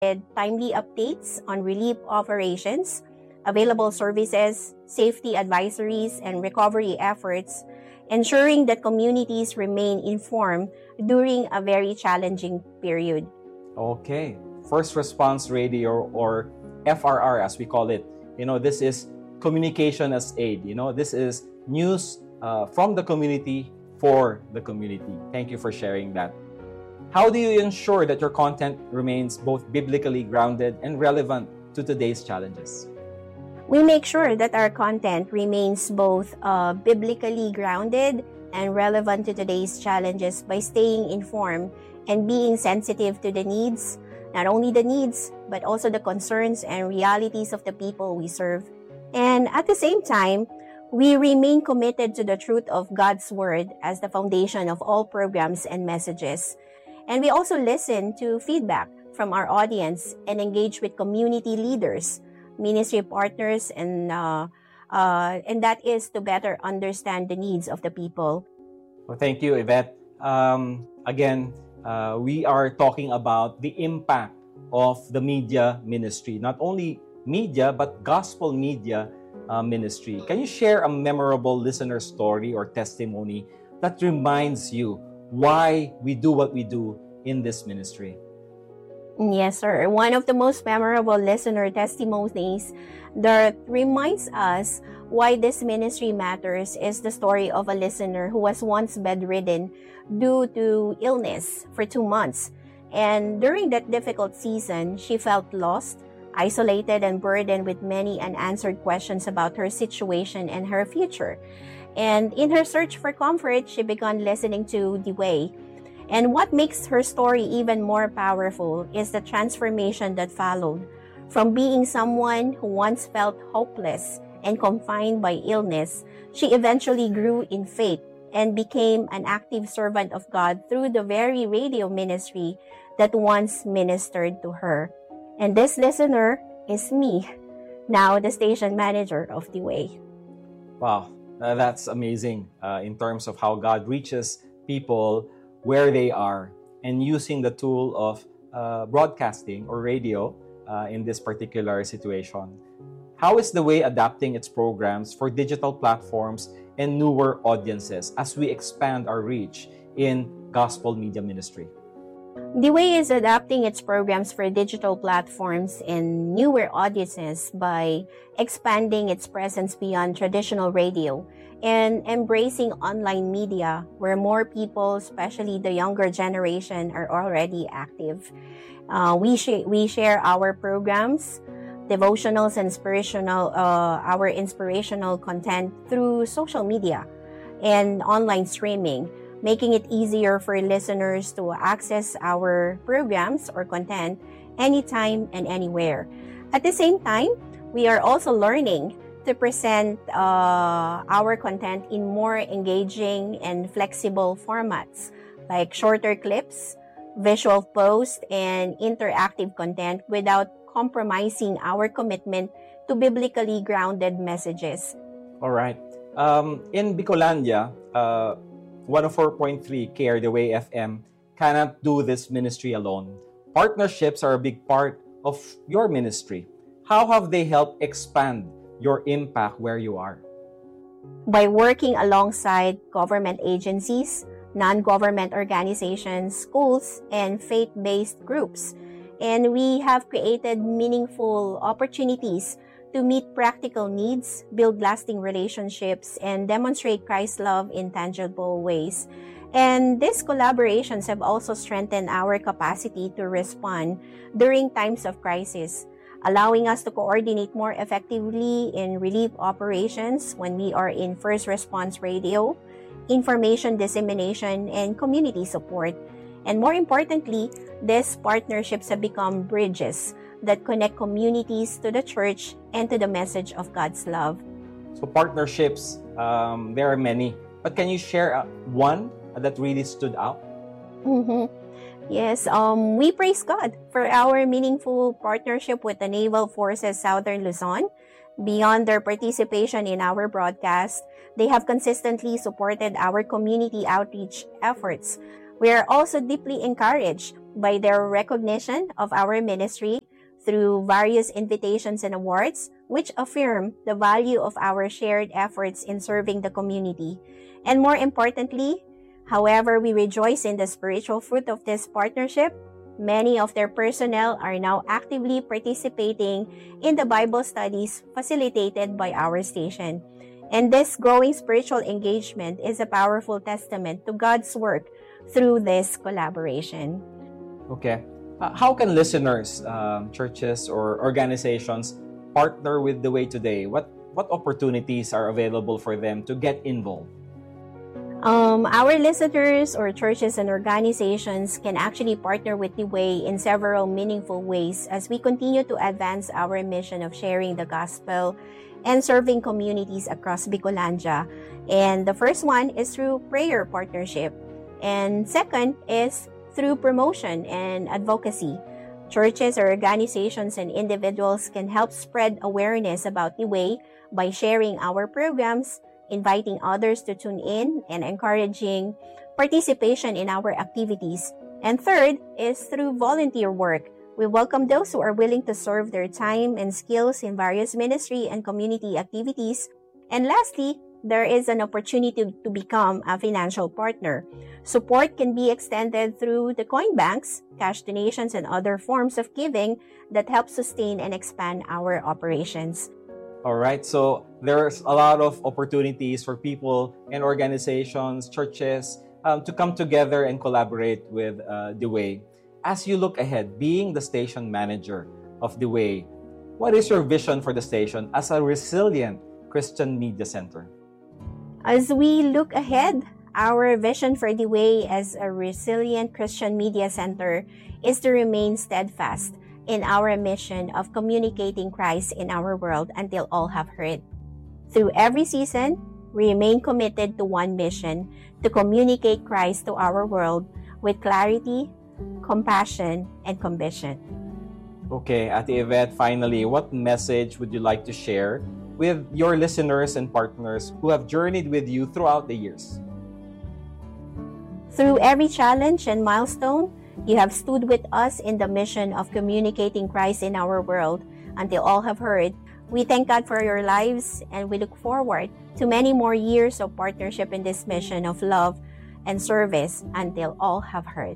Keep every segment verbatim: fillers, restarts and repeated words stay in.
timely updates on relief operations, available services, safety advisories, and recovery efforts, ensuring that communities remain informed during a very challenging period. Okay. First Response Radio, or F R R as we call it. You know, this is communication as aid. You know, this is news uh, from the community for the community. Thank you for sharing that. How do you ensure that your content remains both biblically grounded and relevant to today's challenges? We make sure that our content remains both uh, biblically grounded and relevant to today's challenges by staying informed and being sensitive to the needs, not only the needs, but also the concerns and realities of the people we serve. And at the same time, we remain committed to the truth of God's Word as the foundation of all programs and messages. And we also listen to feedback from our audience and engage with community leaders, ministry partners, and uh, uh, and that is to better understand the needs of the people. Well, thank you, Yvette. Um, again, uh, we are talking about the impact of the media ministry, not only media, but gospel media uh, ministry. Can you share a memorable listener story or testimony that reminds you why we do what we do in this ministry? Yes, sir. One of the most memorable listener testimonies that reminds us why this ministry matters is the story of a listener who was once bedridden due to illness for two months. And during that difficult season, she felt lost, isolated, and burdened with many unanswered questions about her situation and her future. And in her search for comfort, she began listening to The Way. And what makes her story even more powerful is the transformation that followed. From being someone who once felt hopeless and confined by illness, she eventually grew in faith and became an active servant of God through the very radio ministry that once ministered to her. And this listener is me, now the station manager of The Way. Wow. Uh, that's amazing uh, in terms of how God reaches people where they are and using the tool of uh, broadcasting or radio uh, in this particular situation. How is The Way adapting its programs for digital platforms and newer audiences as we expand our reach in gospel media ministry? The Way is adapting its programs for digital platforms and newer audiences by expanding its presence beyond traditional radio and embracing online media where more people, especially the younger generation, are already active. Uh, we, sh- we share our programs, devotionals, and inspirational, uh, our inspirational content through social media and online streaming, making it easier for listeners to access our programs or content anytime and anywhere. At the same time, we are also learning to present uh, our content in more engaging and flexible formats like shorter clips, visual posts, and interactive content without compromising our commitment to biblically grounded messages. All right. Um, in Bicolandia, uh, one oh four point three K R The Way F M cannot do this ministry alone. Partnerships are a big part of your ministry. How have they helped expand your impact where you are? By working alongside government agencies, non-government organizations, schools, and faith-based groups. And we have created meaningful opportunities to meet practical needs, build lasting relationships, and demonstrate Christ's love in tangible ways. And these collaborations have also strengthened our capacity to respond during times of crisis, allowing us to coordinate more effectively in relief operations when we are in first response radio, information dissemination, and community support. And more importantly, these partnerships have become bridges that connect communities to the church and to the message of God's love. So partnerships, um, there are many. But can you share uh, one that really stood out? Mm-hmm. Yes, um, we praise God for our meaningful partnership with the Naval Forces Southern Luzon. Beyond their participation in our broadcast, they have consistently supported our community outreach efforts. We are also deeply encouraged by their recognition of our ministry through various invitations and awards, which affirm the value of our shared efforts in serving the community. And more importantly, however, we rejoice in the spiritual fruit of this partnership. Many of their personnel are now actively participating in the Bible studies facilitated by our station. And this growing spiritual engagement is a powerful testament to God's work through this collaboration. Okay. Uh, how can listeners, um, churches, or organizations partner with The Way today? What, what opportunities are available for them to get involved? Um, our listeners or churches and organizations can actually partner with The Way in several meaningful ways as we continue to advance our mission of sharing the gospel and serving communities across Bicolandia. And the first one is through prayer partnership. And second is through promotion and advocacy. Churches or organizations and individuals can help spread awareness about The Way by sharing our programs, inviting others to tune in, and encouraging participation in our activities. And third is through volunteer work. We welcome those who are willing to serve their time and skills in various ministry and community activities. And lastly, there is an opportunity to, to become a financial partner. Support can be extended through the coin banks, cash donations, and other forms of giving that help sustain and expand our operations. All right, so there's a lot of opportunities for people and organizations, churches, um, to come together and collaborate with uh, The Way. As you look ahead, being the station manager of The Way, what is your vision for the station as a resilient Christian media center? As we look ahead, our vision for The Way as a resilient Christian media center is to remain steadfast in our mission of communicating Christ in our world until all have heard. Through every season, we remain committed to one mission, to communicate Christ to our world with clarity, compassion, and conviction. Okay, Ate Yvette, finally, what message would you like to share with your listeners and partners who have journeyed with you throughout the years? Through every challenge and milestone, you have stood with us in the mission of communicating Christ in our world until all have heard. We thank God for your lives, and we look forward to many more years of partnership in this mission of love and service until all have heard.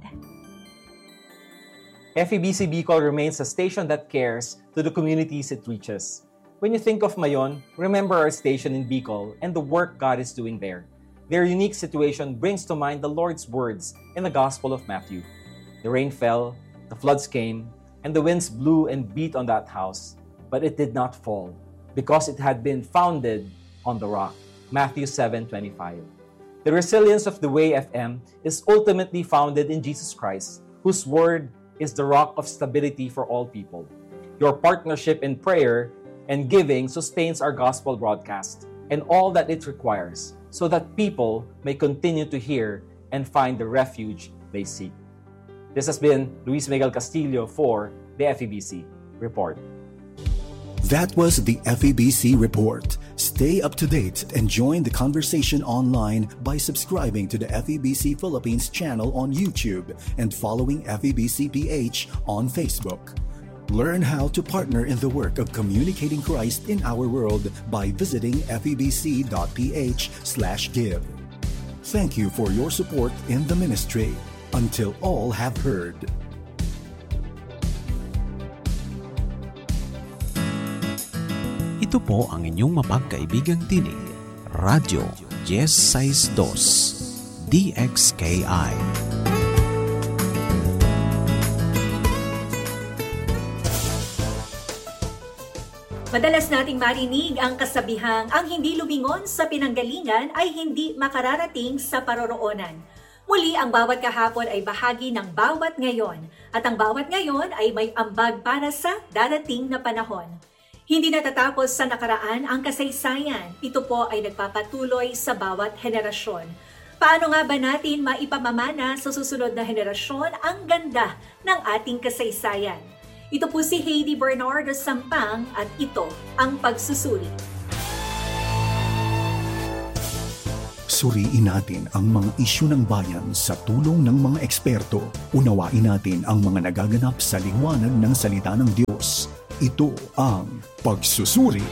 F E B C Bicol remains a station that cares to the communities it reaches. When you think of Mayon, remember our station in Bicol and the work God is doing there. Their unique situation brings to mind the Lord's words in the Gospel of Matthew. The rain fell, the floods came, and the winds blew and beat on that house, but it did not fall, because it had been founded on the rock. Matthew seven twenty-five. The resilience of The Way F M is ultimately founded in Jesus Christ, whose word is the rock of stability for all people. Your partnership in prayer and giving sustains our gospel broadcast and all that it requires, so that people may continue to hear and find the refuge they seek. This has been Luis Miguel Castillo for the F E B C Report. That was the F E B C Report. Stay up to date and join the conversation online by subscribing to the F E B C Philippines channel on YouTube and following F E B C P H on Facebook. Learn how to partner in the work of communicating Christ in our world by visiting febc.ph slash give. Thank you for your support in the ministry. Until all have heard. Ito po ang inyong mapagkaibigang tinig, Radyo Yes sixty-two, D X K I. Madalas nating marinig ang kasabihang ang hindi lumingon sa pinanggalingan ay hindi makararating sa paroroonan. Muli, ang bawat kahapon ay bahagi ng bawat ngayon at ang bawat ngayon ay may ambag para sa darating na panahon. Hindi natatapos sa nakaraan ang kasaysayan. Ito po ay nagpapatuloy sa bawat henerasyon. Paano nga ba natin maipamamana sa susunod na henerasyon ang ganda ng ating kasaysayan? Ito po si Heidi Bernardo Sampang at ito ang Pagsusuri. Suriin natin ang mga isyu ng bayan sa tulong ng mga eksperto. Unawain natin ang mga nagaganap sa liwanag ng salita ng Diyos. Ito ang Pagsusuri.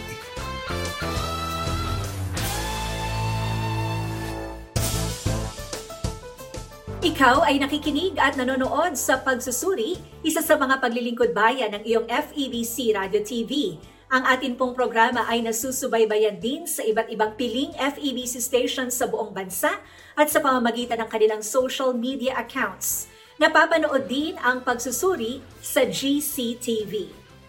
Ikaw ay nakikinig at nanonood sa Pagsusuri, isa sa mga paglilingkod bayan ng iyong F E B C Radio T V. Ang atin pong programa ay nasusubaybayan din sa iba't ibang piling F E B C stations sa buong bansa at sa pamamagitan ng kanilang social media accounts. Napapanood din ang Pagsusuri sa G C T V.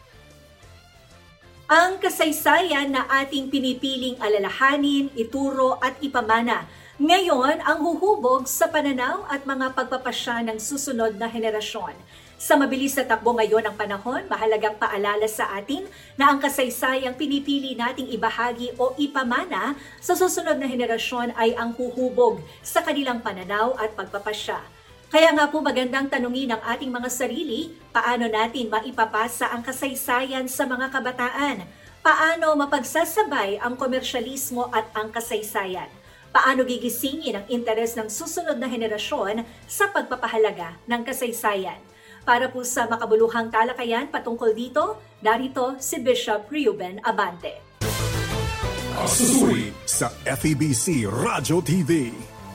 Ang kasaysayan na ating pinipiling alalahanin, ituro at ipamana ngayon ang huhubog sa pananaw at mga pagpapasya ng susunod na henerasyon. Sa mabilis na takbo ngayon ng panahon, mahalagang paalala sa atin na ang kasaysayang pinipili nating ibahagi o ipamana sa susunod na henerasyon ay ang huhubog sa kanilang pananaw at pagpapasya. Kaya nga po magandang tanungin ang ating mga sarili, paano natin maipapasa ang kasaysayan sa mga kabataan? Paano mapagsasabay ang komersyalismo at ang kasaysayan? Paano gigisingin ang interes ng susunod na henerasyon sa pagpapahalaga ng kasaysayan? Para po sa makabuluhang talakayan patungkol dito, narito si Bishop Reuben Abante. Pagsusuri sa F E B C Radio T V.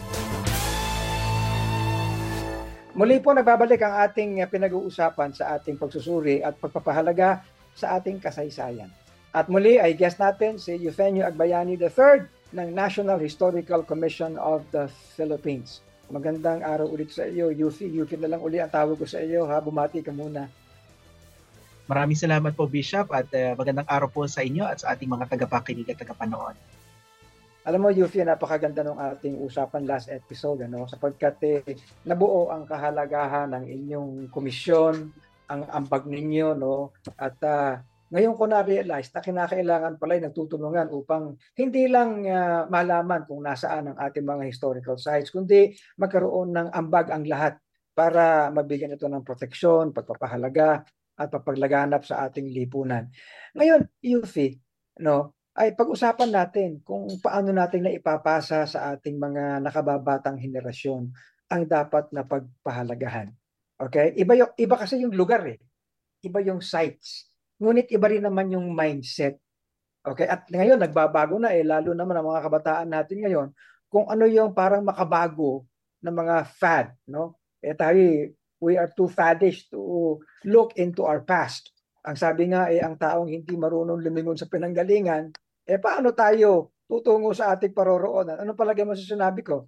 Muli po nagbabalik ang ating pinag-uusapan sa ating pagsusuri at pagpapahalaga sa ating kasaysayan. At muli ay guest natin si Eugenio Agbayani the third ng National Historical Commission of the Philippines. Magandang araw ulit sa iyo, Yufi. Yufi na lang uli ang tawag ko sa iyo, ha? Bumati ka muna. Maraming salamat po, Bishop, at uh, magandang araw po sa inyo at sa ating mga tagapakinig at tagapanood. Alam mo, Yufi, napakaganda ng ating usapan last episode, ano? Sapagkat eh, nabuo ang kahalagahan ng inyong komisyon, ang ambag ninyo, no? At uh, ngayon ko na-realize na kinakailangan pala ay nagtutulungan upang hindi lang uh, malaman kung nasaan ang ating mga historical sites, kundi magkaroon ng ambag ang lahat para mabigyan ito ng proteksyon, pagpapahalaga at papaglaganap sa ating lipunan. Ngayon, Yufi, no, ay pag-usapan natin kung paano natin na ipapasa sa ating mga nakababatang henerasyon ang dapat na pagpahalagahan. Okay? Iba, yung, iba kasi yung lugar eh. Iba yung sites. Ngunit iba rin naman yung mindset. Okay? At ngayon, nagbabago na eh, lalo naman ang mga kabataan natin ngayon, kung ano yung parang makabago na mga fad, no? Eh tayo, we are too faddish to look into our past. Ang sabi nga eh, ang taong hindi marunong lumingon sa pinanggalingan, eh paano tayo tutungo sa ating paroroonan? Ano palagay mo sa sinabi ko?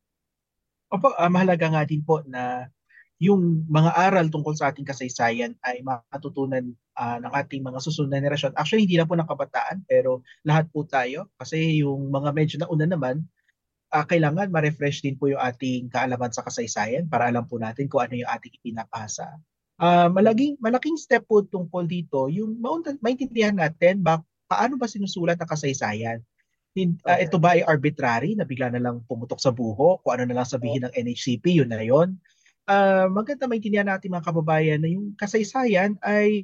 Opo, uh, mahalaga nga din po na yung mga aral tungkol sa ating kasaysayan ay matutunan uh, ng ating mga susunod na henerasyon. Actually, hindi lang po ng kabataan, pero lahat po tayo. Kasi yung mga medyo nauna naman, uh, kailangan ma-refresh din po yung ating kaalaman sa kasaysayan para alam po natin kung ano yung ating ipinapasa. Uh, malaking, malaking step po tungkol dito, yung maintindihan natin ba, paano ba sinusulat ang kasaysayan. Uh, okay. Ito ba ay arbitrary na bigla na lang pumutok sa buho? Kung ano na lang sabihin ng N H C P, yun na yun. Uh, maganda maintindihan natin mga kababayan na yung kasaysayan ay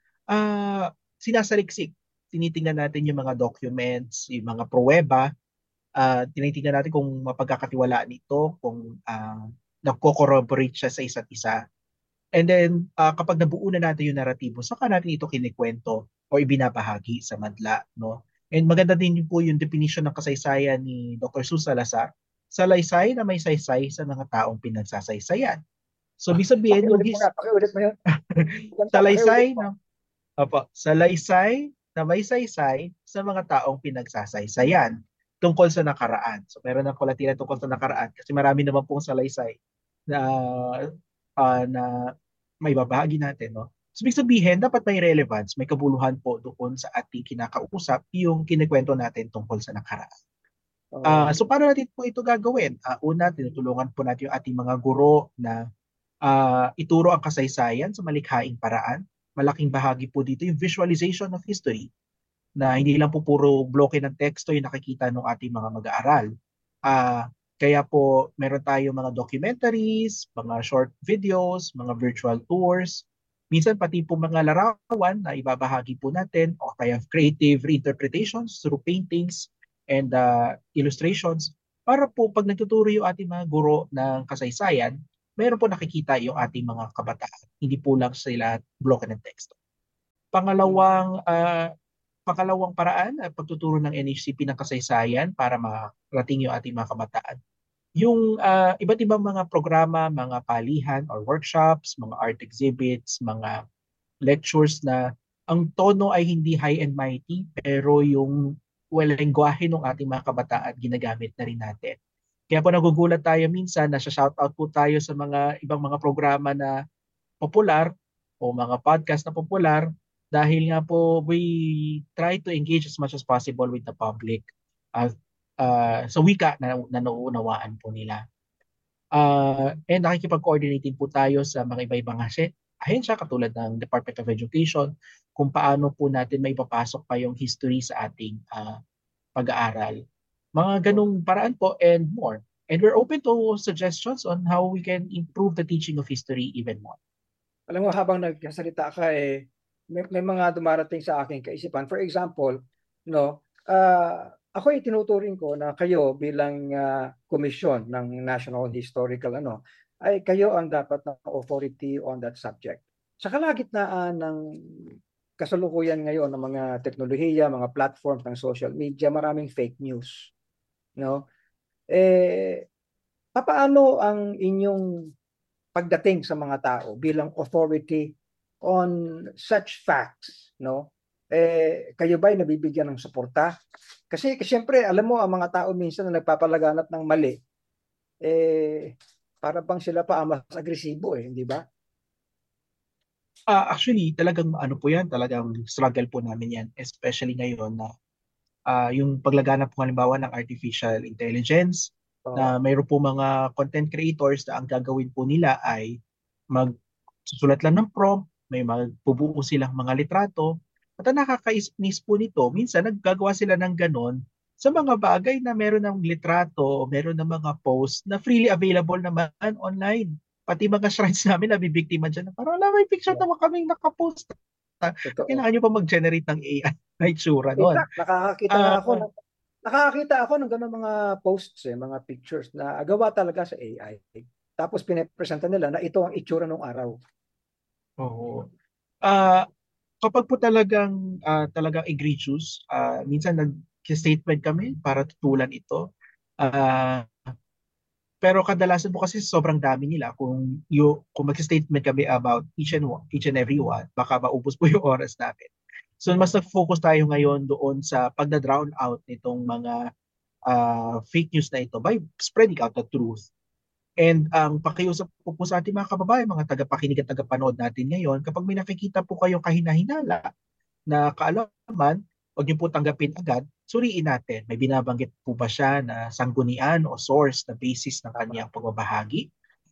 uh, sinasaliksik. Tinitingnan natin yung mga documents, yung mga pruweba, uh, tinitingnan natin kung mapagkakatiwalaan ito, kung uh, nagko-corroborate siya sa isa't isa. And then, uh, kapag nabuo na natin yung naratibo, saka natin ito kinikwento o ibinabahagi sa madla. No? And maganda din po yung definition ng kasaysayan ni Doctor Sue Salazar. Salaysay na may saysay sa mga taong pinagsasaysayan. So, ibig sabihin, pakiulit mo nga, pakiulit mo yun. Salaysay na, opo, salaysay na may saysay sa mga taong pinagsasaysayan tungkol sa nakaraan. So, meron ng kulatila tungkol sa nakaraan kasi marami naman pong salaysay na, uh, na may babahagi natin. No? So, ibig sabihin, dapat may relevance, may kabuluhan po doon sa ating kinakausap yung kinikwento natin tungkol sa nakaraan. Uh, so, paano natin po ito gagawin? Uh, una, tinutulungan po natin yung ating mga guro na uh, ituro ang kasaysayan sa malikhaing paraan. Malaking bahagi po dito yung visualization of history na hindi lang po puro bloke ng teksto yung nakikita ng ating mga mag-aaral. Uh, kaya po meron tayo mga documentaries, mga short videos, mga virtual tours, minsan pati po mga larawan na ibabahagi po natin o kaya creative reinterpretations through paintings and uh, illustrations para po pag nagtuturo yung ating mga guro ng kasaysayan, meron po nakikita yung ating mga kabataan. Hindi po lang sila bloke ng teksto. Pangalawang ah, pangalawang paraan ay pagtuturo ng N H C P ng kasaysayan para marating yung ating mga kabataan. Yung ah, iba't ibang mga programa, mga palihan or workshops, mga art exhibits, mga lectures na ang tono ay hindi high and mighty, pero yung well, lengguwahe ng ating mga kabataan ginagamit na rin natin. Kaya po nagugulat tayo minsan na shoutout po tayo sa mga ibang mga programa na popular o mga podcast na popular dahil nga po we try to engage as much as possible with the public uh, uh, sa wika na, na nauunawaan po nila. Uh, and nakikipag-coordinate din po tayo sa mga iba-ibang ahensya ahensya katulad ng Department of Education kung paano po natin may papasok pa yung history sa ating uh, pag-aaral. Mga ganung paraan po and more. And we're open to suggestions on how we can improve the teaching of history even more. Alam mo, habang nagsasalita ka, eh, may, may mga dumarating sa aking kaisipan. For example, no, uh, ako ay tinuturing ko na kayo bilang uh, komisyon ng National Historical ano, ay kayo ang dapat na authority on that subject. Sa kalagitnaan ng kasalukuyan ngayon ng mga teknolohiya, mga platforms ng social media, maraming fake news, no? Eh, papaano ang inyong pagdating sa mga tao bilang authority on such facts, no? Eh, kayo ba ay nabibigyan ng suporta? Kasi, kasi siyempre, alam mo, ang mga tao minsan na nagpapalaganap ng mali, eh, para bang sila pa ang mas agresibo, eh, hindi ba? Uh, actually, talagang ano po yan, talagang struggle po namin yan, especially ngayon na uh, yung paglaganap po halimbawa ng artificial intelligence, oh. na mayroon po mga content creators na ang gagawin po nila ay magsusulat lang ng prompt, may magbubuo silang mga litrato, at ang nakakainis po nito, minsan naggagawa sila ng ganon sa mga bagay na meron ng litrato, meron ng mga post na freely available naman online. Pati mga shrines namin nabibiktima dyan. Parang wala, may picture naman kaming nakapost. Totoo. Kailangan nyo pa mag-generate ng A I na itsura noon. Nakakakita uh, ako ng, nakakakita ako ng gano'ng mga posts, eh, mga pictures na gawa talaga sa A I. Tapos pinapresenta nila na ito ang itsura ng araw. Oo. Uh, kapag po talagang uh, talagang egregious, uh, minsan nag-statement kami para tutulan ito. Uh, pero kadalasan po kasi sobrang dami nila. Kung, yung, kung mag-statement kami about each and, one, each and every one, baka maubos po yung oras namin. So mas nag-focus tayo ngayon doon sa pagda-drown out nitong mga uh, fake news na ito by spreading out the truth. And ang um, pakiusap po po sa ating mga kababayan, mga tagapakinig at tagapanood natin ngayon, kapag may nakikita po kayong kahinahinala na kaalaman, huwag niyo po tanggapin agad, suriin natin. May binabanggit po ba siya na sanggunian o source na basis ng kanyang pagbabahagi?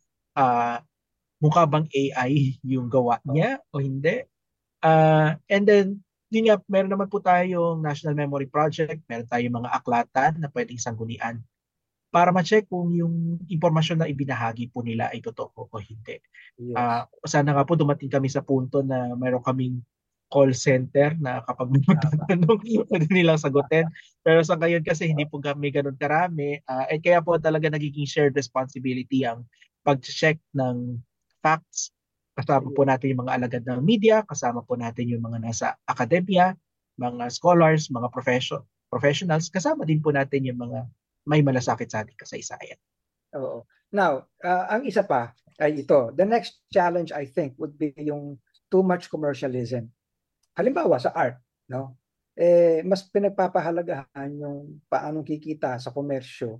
Uh, mukha bang A I yung gawa niya o hindi? Uh, and then, yun nga, meron naman po tayong National Memory Project, meron tayong mga aklatan na pwedeng sanggunian para ma-check kung yung impormasyon na ibinahagi po nila ay totoo o hindi. Yes. Uh, sana nga po dumating kami sa punto na mayroon kaming call center na kapag may magtatanong, pwede nilang sagutin. Pero sa ngayon kasi hindi po kami ganun karami. Uh, at kaya po talaga nagiging shared responsibility ang pag-check ng facts. Kasama po natin yung mga alagad ng media, kasama po natin yung mga nasa akademya, mga scholars, mga profession, professionals, kasama din po natin yung mga may malasakit sa ating kasaysayan. Oo. Now, uh, ang isa pa ay ito. The next challenge, I think, would be yung too much commercialism. Halimbawa, sa art, no? Eh, mas pinagpapahalagahan yung paanong kikita sa komersyo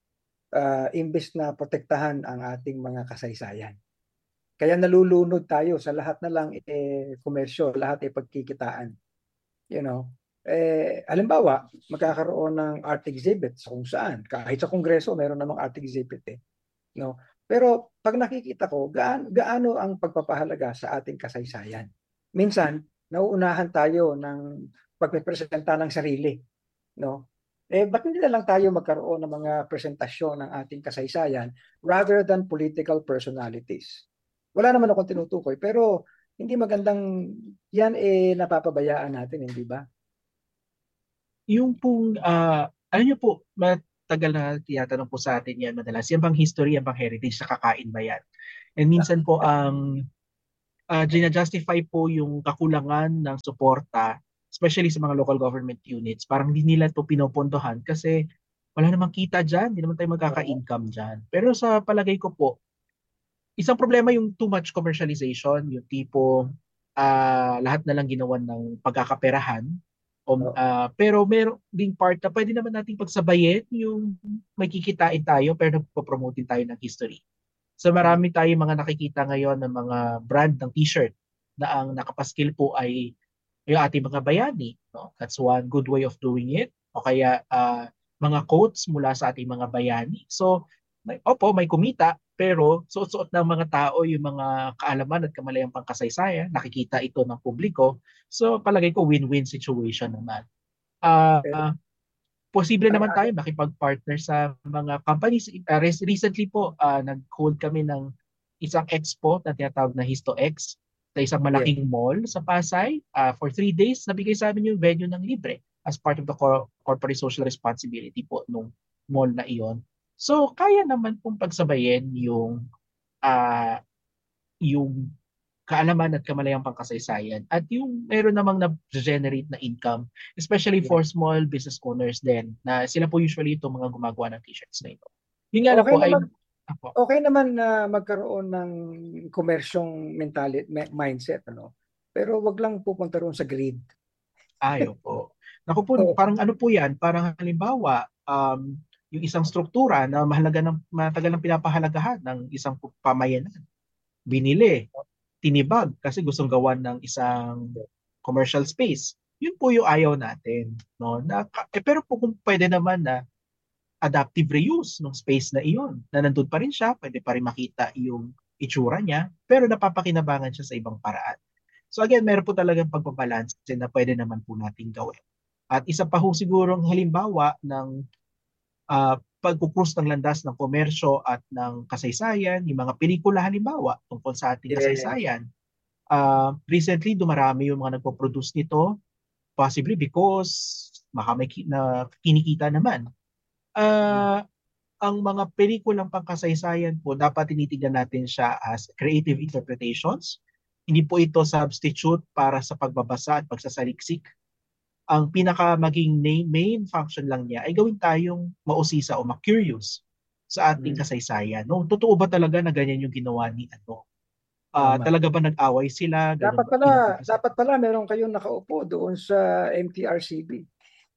uh, imbes na protektahan ang ating mga kasaysayan. Kaya nalulunod tayo sa lahat na lang eh, komersyo, lahat ay pagkikitaan. You know? Eh, halimbawa, magkakaroon ng art exhibit sa kung saan. Kahit sa kongreso, meron namang art exhibit eh. No? Pero pag nakikita ko, gaano, gaano ang pagpapahalaga sa ating kasaysayan. Minsan, nauunahan tayo ng pagpipresenta ng sarili. No? Eh, ba't hindi na lang tayo magkaroon ng mga presentasyon ng ating kasaysayan rather than political personalities? Wala naman akong tinutukoy, pero hindi magandang yan eh napapabayaan natin, hindi ba? Yung pong, uh, ano nyo po, tagal na tinatanong po sa atin yan madalas, yan bang history, yan bang heritage, sa kakain ba yan? And minsan po ang uh, gina-justify po yung kakulangan ng suporta, especially sa mga local government units. Parang hindi nila ito pinopondohan kasi wala namang kita dyan, hindi naman tayo magkaka-income dyan. Pero sa palagay ko po, isang problema yung too much commercialization, yung tipo uh, lahat na lang ginawan ng pagkakaperahan. Um, uh, pero meron ding part na pwede naman nating pagsabayin yung may kikitain tayo pero nagpo-promote din tayo ng history. So marami tayong mga nakikita ngayon ng mga brand ng t-shirt na ang nakapaskil po ay yung ating mga bayani. No? That's one good way of doing it. O kaya uh, mga quotes mula sa ating mga bayani. So, may, opo, may kumita, pero suot-suot ng mga tao yung mga kaalaman at kamalayang pangkasaysayan. Nakikita ito ng publiko. So, palagay ko win-win situation naman. Uh, uh, posible naman tayo makipag-partner sa mga companies. Uh, recently po, uh, nag-hold kami ng isang expo na tinatawag na HistoX sa isang malaking mall sa Pasay. Uh, for three days, nabigay sa amin yung venue ng libre as part of the cor- corporate social responsibility po nung mall na iyon. So, kaya naman pong pagsabayin yung uh, yung kaalaman at kamalayang pangkasaysayan at yung meron namang na-generate na income, especially for small business owners din, na sila po usually itong mga gumagawa ng t-shirts na ito. Yung nga Okay po ay... naman, okay naman na magkaroon ng komersyong mentality, mindset, ano? Pero wag lang pupunta roon sa greed. Ayo po. Naku po, parang ano po yan, parang halimbawa, um, yung isang struktura na mahalaga ng, matagal ng pinapahalagahan ng isang pamayanan. Binili, tinibag, kasi gustong gawan ng isang commercial space. Yun po yung ayaw natin. No? Na, eh, pero po kung pwede naman na adaptive reuse ng space na iyon, na nandun pa rin siya, pwede pa rin makita yung itsura niya, pero napapakinabangan siya sa ibang paraan. So again, meron po talagang pagbabalance na pwede naman po nating gawin. At isa pa ho sigurong halimbawa ng uh, pagkukrus ng landas ng komersyo at ng kasaysayan, yung mga pelikula halimbawa tungkol sa ating kasaysayan. Uh, recently, dumarami yung mga nagpo-produce nito, possibly because baka may ki- na kinikita naman. Uh, ang mga pelikulang pangkasaysayan po, dapat tinitignan natin siya as creative interpretations. Hindi po ito substitute para sa pagbabasa at pagsasaliksik. Ang pinaka maging main, main function lang niya ay gawin tayong mausisa o ma-curious sa ating kasaysayan. No, totoo ba talaga na ganyan yung ginawa ni ano? Uh, talaga ba nag-away sila? Dapat pala, dapat pala meron kayong nakaupo doon sa M T R C B.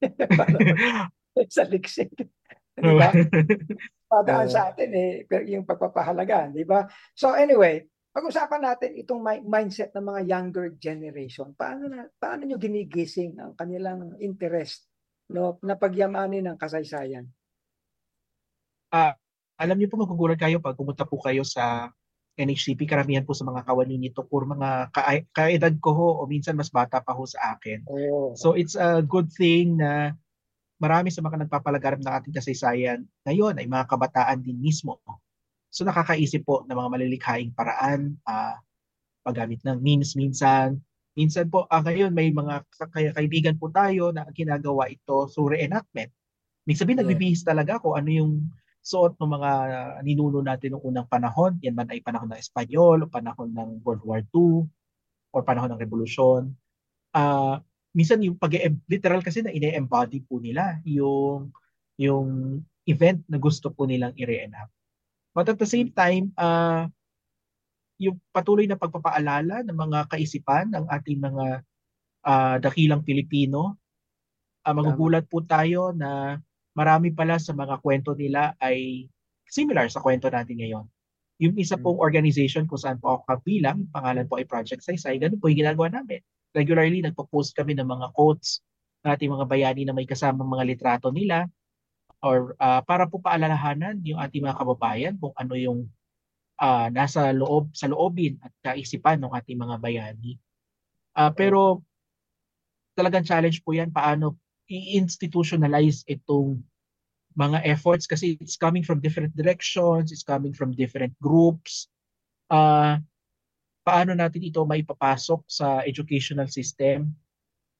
Sa liksik. Di ba? Padaan sa atin eh, yung pagpapahalaga, di ba? So anyway, pag-usapan natin itong mindset ng mga younger generation. Paano na paano niyo ginigising ang kanilang interest, no, na pagyamanin ng kasaysayan? Ah, uh, alam niyo po, magugulat kayo pag pumunta po kayo sa N H C P, karamihan po sa mga kawani nito or mga ka- kaedad ko ho o minsan mas bata pa ho sa akin. Oh. So it's a good thing na marami sa mga nagpapalaganap ng ating kasaysayan ngayon ay mga kabataan din mismo. So nakakaisip po ng mga malilikhaing paraan, uh, paggamit ng memes minsan. Minsan po, uh, ngayon may mga kay- kaibigan po tayo na ginagawa ito through reenactment. Ibig sabihin, yeah. Nagbibihis talaga kung ano yung suot ng mga ninuno natin noong unang panahon. Yan man ay panahon ng Espanyol, o panahon ng World War Two, o panahon ng Revolusyon. Uh, minsan yung pag literal kasi na ine-embody po nila yung, yung event na gusto po nilang i-reenact. But at the same time, uh, yung patuloy na pagpapaalala ng mga kaisipan ng ating mga uh, dakilang Pilipino, uh, magugulat po tayo na marami pala sa mga kwento nila ay similar sa kwento natin ngayon. Yung isa pong organization kung saan po ako kabilang, pangalan po ay Project Saysay, ganun po yung ginagawa namin. Regularly, nagpo-post kami ng mga quotes ng ating mga bayani na may kasamang mga litrato nila, or uh, para po paalalahanan yung ating mga kababayan kung ano yung uh, nasa loob, sa loobin at kaisipan ng ating mga bayani. Uh, pero talagang challenge po yan, paano i-institutionalize itong mga efforts kasi it's coming from different directions, it's coming from different groups. Uh, paano natin ito maipapasok sa educational system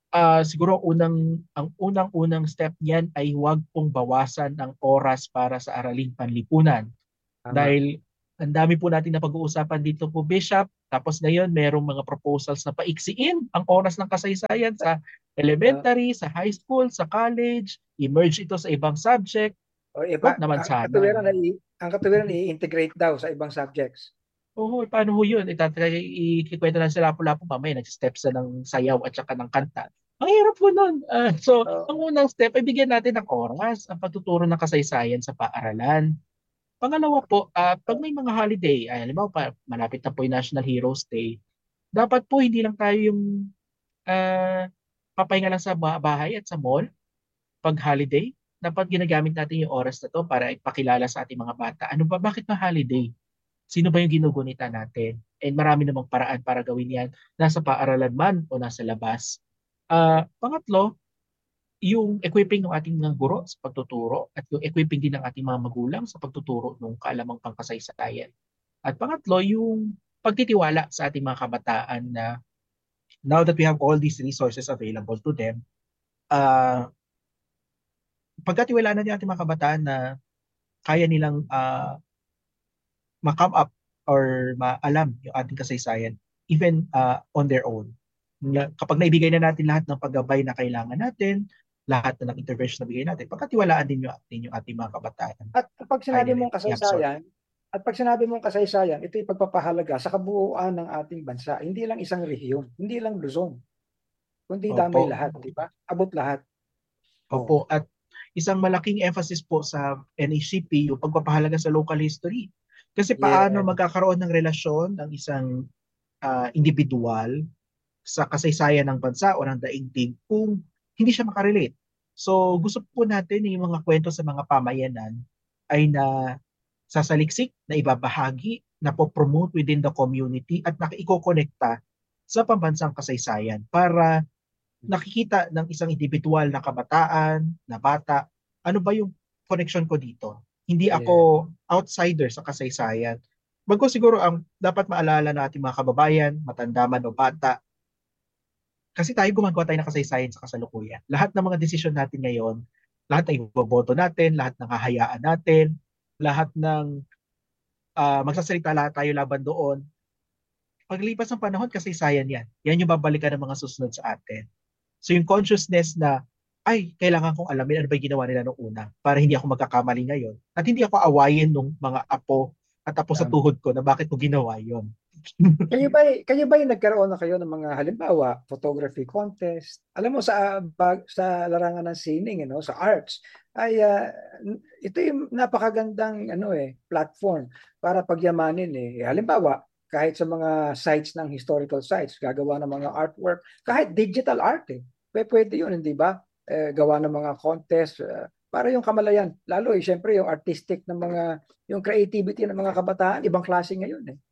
Ah, siguro unang ang unang-unang step niyan ay huwag pong bawasan ang oras para sa araling panlipunan. Tama. Dahil ang dami po natin na pag-uusapan dito po, Bishop. Tapos ngayon, merong mga proposals na paiksiin ang oras ng kasaysayan sa Uh, elementary, sa high school, sa college, i-merge ito sa ibang subject. o iba, Huwag naman ang sana. katuwiran ay ang katuwiran i-integrate daw sa ibang subjects. Oo, paano ho yun? Itatry, ikikwento lang sila lapu-lapu mamaya, nag-steps na ng sayaw at saka ng kanta. Ang hirap po nun. Ah, so, So, ang unang step ay bigyan natin ng oras ang pagtuturo ng kasaysayan sa paaralan. Pangalawa po, ah, pag may mga holiday, ay halimbawa pa, malapit na po yung National Heroes Day, dapat po hindi lang tayo yung ah, papahinga lang sa ba- bahay at sa mall pag holiday. Dapat ginagamit natin yung oras na to para ipakilala sa ating mga bata. Ano ba, bakit na holiday? Sino ba yung ginugunita natin? And marami namang paraan para gawin yan, nasa paaralan man o nasa labas. Ah, pangatlo, yung equipping ng ating mga guro sa pagtuturo at yung equipping din ng ating mga magulang sa pagtuturo ng kaalamang pangkasaysayan. At pangatlo, yung pagtitiwala sa ating mga kabataan na now that we have all these resources available to them, uh, pagkatiwalaan natin ang ating mga kabataan na kaya nilang uh, ma-come up or maalam yung ating kasaysayan even uh, on their own. Na, kapag naibigay na natin lahat ng paggabay na kailangan natin, lahat na ng intervention na bigay natin, pagkatiwalaan din yung, din yung ating mga kabataan. at pag Kaya sinabi nila mong i-absorb. kasaysayan, at pag sinabi mong kasaysayan, ito yung pagpapahalaga sa kabuuan ng ating bansa. Hindi lang isang rehiyon, hindi lang Luzon, kundi damay Opo. lahat, di ba? Abot lahat. Opo. At isang malaking emphasis po sa N H C P yung pagpapahalaga sa local history. Kasi paano Yeah. magkakaroon ng relasyon ng isang uh, individual sa kasaysayan ng bansa o ng daigdig kung hindi siya makarelate. So gusto po natin yung mga kwento sa mga pamayanan ay na sasaliksik, na ibabahagi, na po-promote within the community at nakikokonekta sa pambansang kasaysayan para nakikita ng isang individual na kabataan, na bata, ano ba yung connection ko dito? Hindi ako outsider sa kasaysayan. Bago siguro ang dapat maalala ng ating mga kababayan, matanda man o bata, kasi tayo gumagawa tayo ng kasaysayan sa kasalukuyan. Lahat ng mga desisyon natin ngayon, lahat ng iboboto natin, lahat ng hahayaan natin, lahat ng uh, magsasalita lahat tayo laban doon, paglipas ng panahon, kasaysayan yan. Yan yung babalikan ng mga susunod sa atin. So yung consciousness na, ay, kailangan kong alamin ano ba yung ginawa nila nung una para hindi ako magkakamali ngayon. At hindi ako awayin ng mga apo at apo sa tuhod ko na bakit ko ginawa yon. Kayo ba kayo ba nagkaroon na kayo ng mga halimbawa photography contest? Alam mo sa bag, sa larangan ng sining, you know, sa arts ay uh, ito yung napakagandang ano eh platform para pagyamanin eh. Halimbawa, kahit sa mga sites ng historical sites, gagawa ng mga artwork, kahit digital art eh. Pwede yun, hindi ba? Eh, gawa ng mga contest uh, para yung kamalayan. Lalo eh, syempre yung artistic ng mga, yung creativity ng mga kabataan, ibang klase ngayon eh.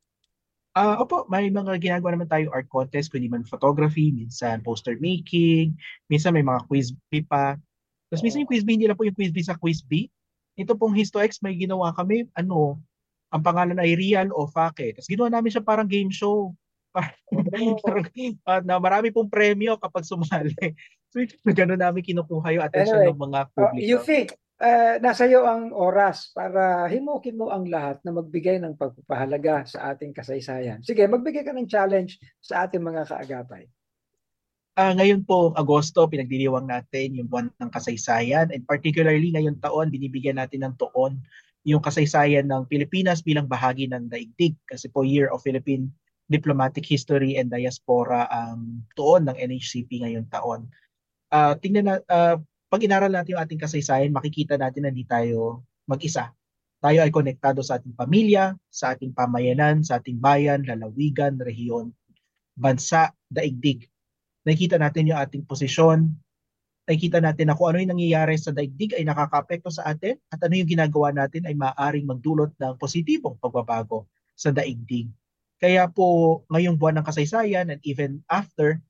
Ah, uh, opo, may mga ginagawa naman tayo art contest, kundi man photography, minsan poster making, minsan may mga quiz bee pa. Tapos minsan yung quiz bee, hindi lang po yung quiz bee sa quiz bee. Ito pong HistoX, may ginawa kami, ano, ang pangalan ay Real o Fake. Tapos ginawa namin siya parang game show. Parang, uh, na marami pong premyo kapag sumali. So, gano'n namin kinukuha yung attention Anyway, ng mga uh, publiko. Yufi, uh, nasa iyo ang oras para himukin mo ang lahat na magbigay ng pagpapahalaga sa ating kasaysayan. Sige, magbigay ka ng challenge sa ating mga kaagapay. Uh, ngayon po, Agosto, pinagdiriwang natin yung buwan ng kasaysayan. And particularly ngayong taon, binibigyan natin ng tuon yung kasaysayan ng Pilipinas bilang bahagi ng daigdig. Kasi po Year of Philippine Diplomatic History and Diaspora ang tuon ng N H C P ngayong taon. Uh, tingnan na, uh, pag inaral natin yung ating kasaysayan, makikita natin na hindi tayo mag-isa. Tayo ay konektado sa ating pamilya, sa ating pamayanan, sa ating bayan, lalawigan, rehiyon, bansa, daigdig. Nakikita natin yung ating posisyon, nakikita natin na kung ano yung nangyayari sa daigdig ay nakaka-apekto sa atin at ano yung ginagawa natin ay maaaring magdulot ng positibong pagbabago sa daigdig. Kaya po ngayong buwan ng kasaysayan and even after,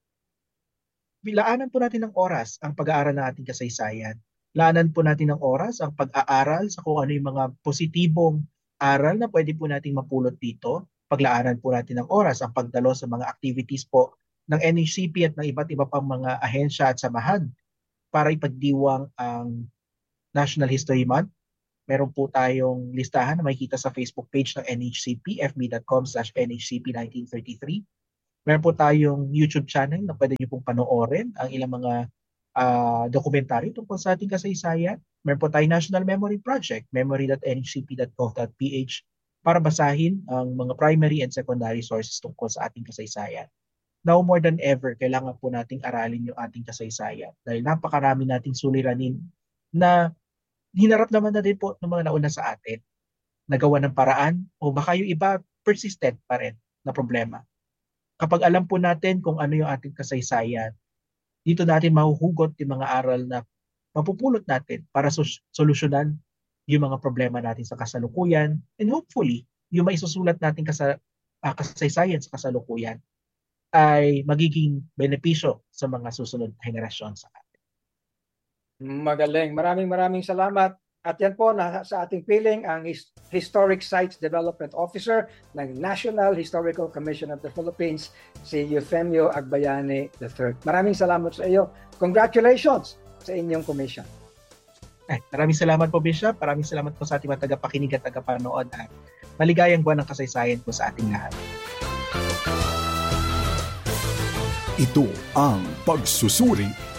bilaanan po natin ng oras ang pag-aaral ng ating kasaysayan. Laanan po natin ng oras ang pag-aaral sa kung ano yung mga positibong aral na pwede po nating mapulot dito. Paglaanan po natin ng oras ang pagdalo sa mga activities po ng N H C P at ng iba't iba pang mga ahensya at samahan para ipagdiwang ang National History Month. Meron po tayong listahan na makikita sa Facebook page ng N H C P, f b dot com slash N H C P nineteen thirty-three. Meron po tayong YouTube channel na pwede nyo pong panoorin ang ilang mga uh, dokumentaryo tungkol sa ating kasaysayan. Meron po tayong National Memory Project, memory dot n h c p dot gov dot p h, para basahin ang mga primary and secondary sources tungkol sa ating kasaysayan. Now more than ever, kailangan po nating aralin yung ating kasaysayan dahil napakarami nating suliranin na hinarap naman na din po ng mga nauna sa atin. Nagawa ng paraan o baka yung iba persistent pa rin na problema. Kapag alam po natin kung ano yung ating kasaysayan, dito natin mahuhugot yung mga aral na mapupulot natin para sos- solusyonan yung mga problema natin sa kasalukuyan, and hopefully, yung maisusulat natin kasa- uh, kasaysayan sa kasalukuyan ay magiging benepisyo sa mga susunod na henerasyon sa atin. Magaling. Maraming maraming salamat. At yan po, na, sa ating piling, ang His- Historic Sites Development Officer ng National Historical Commission of the Philippines, si Eufemio Agbayani the third. Maraming salamat sa iyo. Congratulations sa inyong commission. Ay, maraming salamat po, Bishop. Maraming salamat po sa ating mga tagapakinig at tagapanood. At maligayang buwan ng kasaysayan po sa ating lahat. Ito ang Pagsusuri.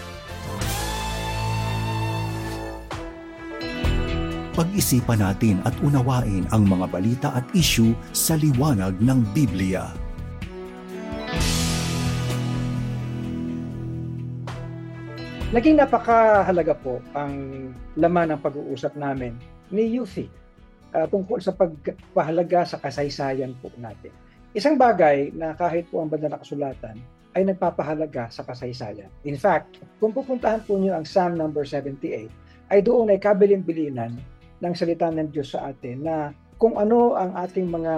Pag-isipan natin at unawain ang mga balita at issue sa liwanag ng Biblia. Naging napakahalaga po ang laman ng pag-uusap namin ni Yufi uh, tungkol sa pagpahalaga sa kasaysayan po natin. Isang bagay na kahit po ang banal na kasulatan ay nagpapahalaga sa kasaysayan. In fact, kung pupuntahan po niyo ang Psalm number seventy-eight, ay doon ay kabilin-bilinan ng salita ng Diyos sa atin na kung ano ang ating mga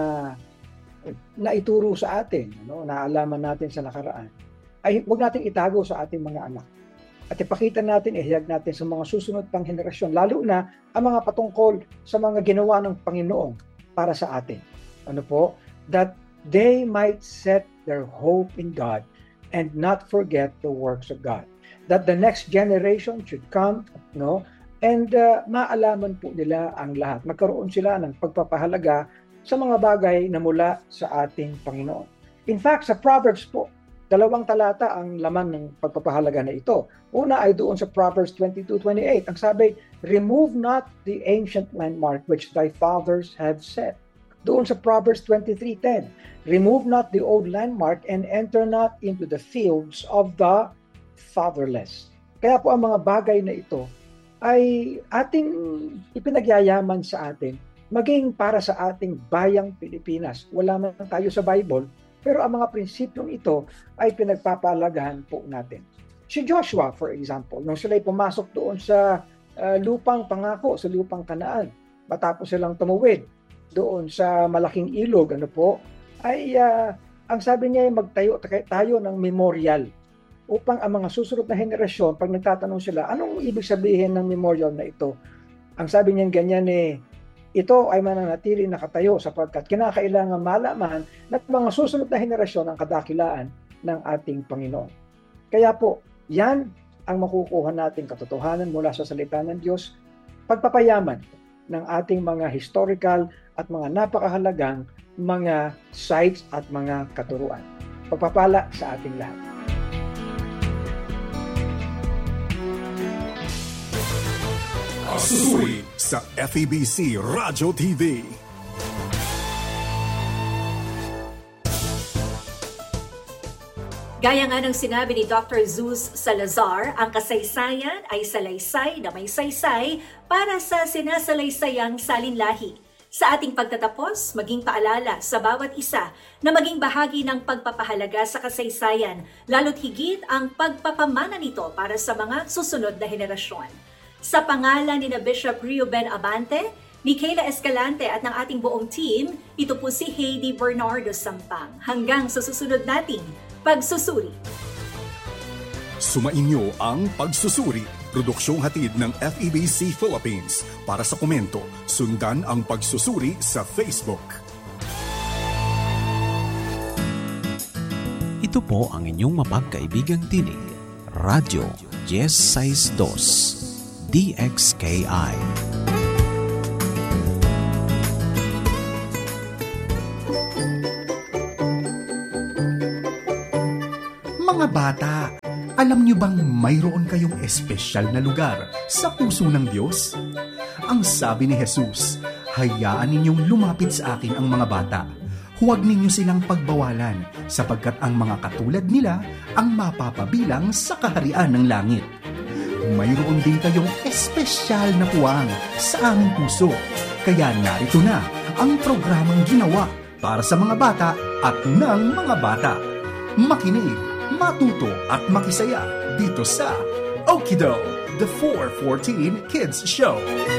naituro sa atin, no, naalaman natin sa nakaraan, ay huwag nating itago sa ating mga anak. At ipakita natin, ihayag natin sa mga susunod pang henerasyon, lalo na ang mga patungkol sa mga ginawa ng Panginoon para sa atin. Ano po? That they might set their hope in God and not forget the works of God. That the next generation should come, no, and uh, maalaman po nila ang lahat. Magkaroon sila ng pagpapahalaga sa mga bagay na mula sa ating Panginoon. In fact, sa Proverbs po, dalawang talata ang laman ng pagpapahalaga na ito. Una ay doon sa Proverbs twenty-two twenty-eight. Ang sabi, remove not the ancient landmark which thy fathers have set. Doon sa Proverbs twenty-three ten, remove not the old landmark and enter not into the fields of the fatherless. Kaya po ang mga bagay na ito ay ating ipinagyayaman sa atin, maging para sa ating bayang Pilipinas. Wala man tayo sa Bible, pero ang mga prinsipyong ito ay pinagpapalagahan po natin. Si Joshua, for example, nung sila'y pumasok doon sa uh, lupang pangako, sa lupang Kanaan, matapos silang tumuwid doon sa malaking ilog, ano po, ay uh, ang sabi niya ay magtayo tayo ng memorial upang ang mga susunod na henerasyon, pag nagtatanong sila, anong ibig sabihin ng memorial na ito? Ang sabi niya ganyan eh, ito ay mananatili nakatayo sapagkat kinakailangan malaman na mga susunod na henerasyon ang kadakilaan ng ating Panginoon. Kaya po, yan ang makukuha nating katotohanan mula sa salita ng Diyos, pagpapayaman ng ating mga historical at mga napakahalagang mga sites at mga katuruan. Pagpapala sa ating lahat. Pagsusuri sa F E B C Radyo T V. Gaya nga ng sinabi ni Doctor Zeus Salazar, ang kasaysayan ay salaysay na may saysay para sa sinasalaysayang salinlahi. Sa ating pagtatapos, maging paalala sa bawat isa na maging bahagi ng pagpapahalaga sa kasaysayan, lalo't higit ang pagpapamana nito para sa mga susunod na henerasyon. Sa pangalan ni na Bishop Reuben Abante, ni Kayla Escalante at ng ating buong team, ito po si Heidi Bernardo Sampang. Hanggang sa susunod nating Pagsusuri. Sumainyo ang Pagsusuri, produksyong hatid ng F E B C Philippines. Para sa komento, sundan ang Pagsusuri sa Facebook. Ito po ang inyong mapagkaibigang tinig, Radyo Yes sixty-two, D X K I. Mga bata, alam niyo bang mayroon kayong espesyal na lugar sa puso ng Diyos? Ang sabi ni Jesus, hayaan ninyong lumapit sa akin ang mga bata. Huwag ninyo silang pagbawalan, sapagkat ang mga katulad nila ang mapapabilang sa kaharian ng langit. Mayroon din kayong espesyal na puwang sa aming puso. Kaya narito na ang programang ginawa para sa mga bata at ng mga bata. Makinig, matuto at makisaya dito sa Okido, the four fourteen Kids Show.